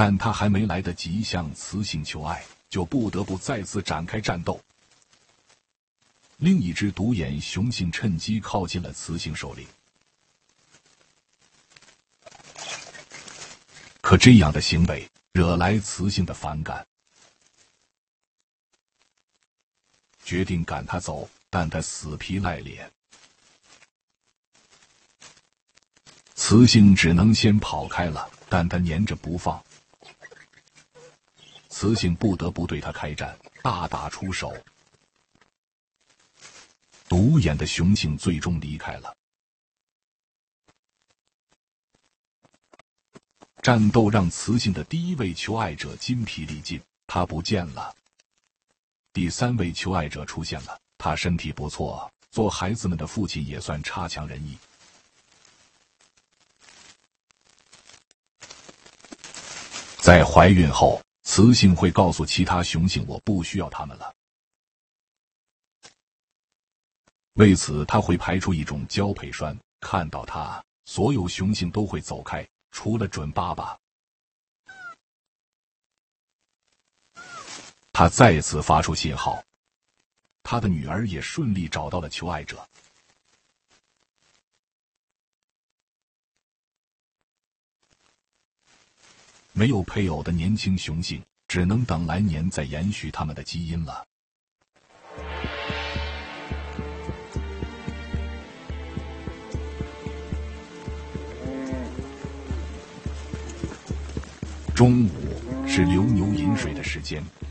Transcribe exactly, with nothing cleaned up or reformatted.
但他还没来得及向雌性求爱，就不得不再次展开战斗。另一只独眼雄性趁机靠近了雌性首领，可这样的行为惹来雌性的反感，决定赶他走，但他死皮赖脸，雌性只能先跑开了，但他粘着不放，雌性不得不对他开战，大打出手。独眼的雄性最终离开了。战斗让雌性的第一位求爱者筋疲力尽，他不见了。第三位求爱者出现了，他身体不错，做孩子们的父亲也算差强人意。在怀孕后，雌性会告诉其他雄性，我不需要它们了。为此，它会排出一种交配栓，看到它，所有雄性都会走开，除了准爸爸。他再次发出信号，他的女儿也顺利找到了求爱者。没有配偶的年轻雄性只能等来年再延续他们的基因了。中午是留牛饮水的时间，